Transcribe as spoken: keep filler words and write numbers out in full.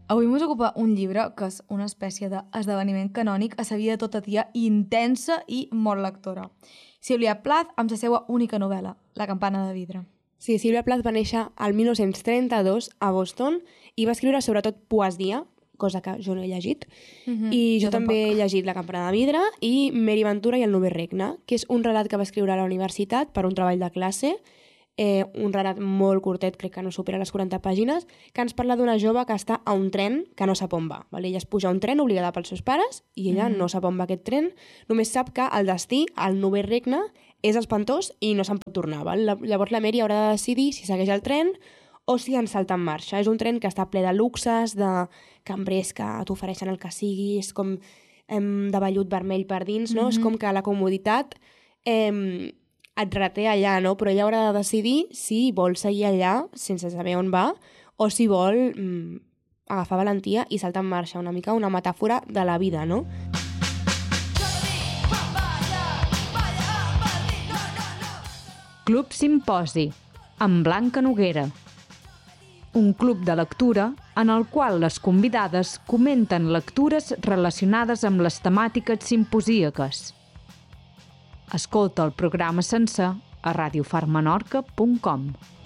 Avui mos ocupa un llibre que és una espècie d'esdeveniment canònic a sa vida tota tia intensa i molt lectora. Sílvia Plath amb la seva única novel·la, La campana de vidre. Sí, Sílvia Plath va néixer al mil nou-cents trenta-dos a Boston i va escriure sobretot poesia, cosa que jo no he llegit, Mm-hmm. i jo, Jo també tampoc. he llegit La campana de vidre i Mary Ventura i el Novè Regne, que és un relat que va escriure a la universitat per un treball de classe, eh, un relat molt curtet, crec que no supera les quaranta pàgines, que ens parla d'una jove que està a un tren que no sap on va. Vale? Ella es puja a un tren obligada pels seus pares i ella Mhm. no sap on va aquest tren, només sap que el destí, el Novè Regne, és espantós i no se'n pot tornar. Val? La- Llavors la Mary haurà de decidir si segueix el tren o si en salta en marxa. És un tren que està ple de luxes, de cambrers que t'ofereixen el que sigui, és com em, de vellut vermell per dins, no? Mhm. És com que la comoditat em, et reté allà, no? Però ella haurà de decidir si vol seguir allà sense saber on va o si vol mm, agafar valentia i saltar en marxa, una mica una metàfora de la vida, no? Club Simposi, amb Blanca Noguera. Un club de lectura en el qual les convidades comenten lectures relacionades amb les temàtiques simposíaques. Escolta el programa sencer a radiofarmenorca punt com.